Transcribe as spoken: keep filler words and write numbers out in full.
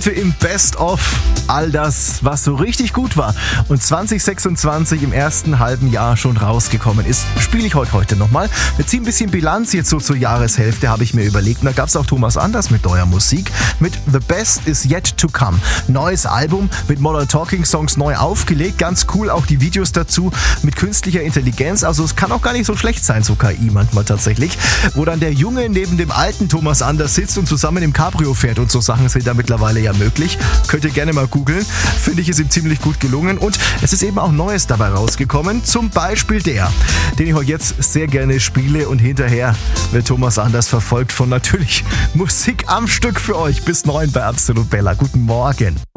Heute im Best of all das, was so richtig gut war und zwanzig sechsundzwanzig im ersten halben Jahr schon rausgekommen ist, spiele ich heute heute nochmal. Wir ziehen ein bisschen Bilanz jetzt so zur Jahreshälfte, habe ich mir überlegt. Und da gab es auch Thomas Anders mit neuer Musik, mit The Best Is Yet To Come. Neues Album mit Modern Talking Songs neu aufgelegt, ganz cool auch die Videos dazu mit künstlicher Intelligenz. Also es kann auch gar nicht so schlecht sein, so K I manchmal tatsächlich. Wo dann der Junge neben dem alten Thomas Anders sitzt und zusammen im Cabrio fährt und so Sachen sind da mittlerweile ja möglich. Könnt ihr gerne mal googeln. Finde ich, ist ihm ziemlich gut gelungen. Und es ist eben auch Neues dabei rausgekommen. Zum Beispiel der, den ich euch jetzt sehr gerne spiele. Und hinterher wird Thomas Anders verfolgt von natürlich Musik am Stück für euch. Bis neun bei Absolut Bella. Guten Morgen.